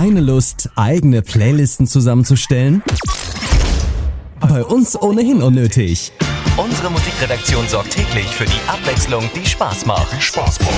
Keine Lust, eigene Playlisten zusammenzustellen? Bei uns ohnehin unnötig. Unsere Musikredaktion sorgt täglich für die Abwechslung, die Spaß macht.